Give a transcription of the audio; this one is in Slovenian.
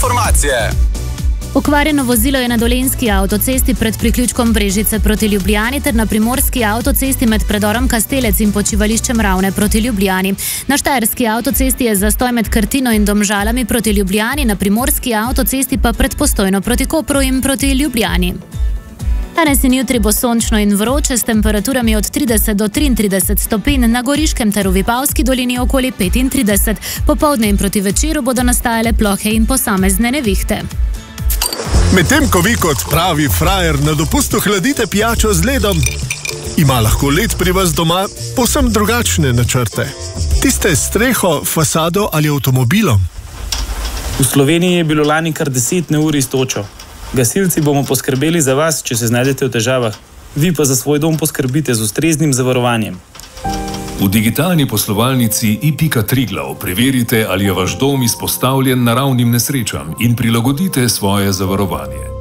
informacije. Okvarjeno vozilo je na Dolenjski avtocesti pred priključkom Brežice proti Ljubljani ter na Primorski avtocesti med predorom Kastelec in počivališčem Ravne proti Ljubljani. Na Štajerski avtocesti je zastoj med Krtino in Domžalami proti Ljubljani, na Primorski avtocesti pa pred Postojno proti Kopru in proti Ljubljani. Danes in jutri bo sončno in vroče s temperaturami od 30 do 33 stopinj, na Goriškem ter v Vipavski dolini okoli 35. Popoldne in proti večeru bodo nastajale plohe in posamezne nevihte. Medtem ko vi kot pravi frajer na dopustu hladite pijačo z ledom, ima lahko led pri vas doma povsem drugačne načrte. Tiste s streho, fasado ali avtomobilom. V Sloveniji je bilo lani kar 10 neurij s točo. Gasilci bomo poskrbeli za vas, če se znajdete v težavah. Vi pa za svoj dom poskrbite z ustreznim zavarovanjem. V digitalni poslovalnici i.triglav preverite, ali je vaš dom izpostavljen naravnim nesrečam in prilagodite svoje zavarovanje.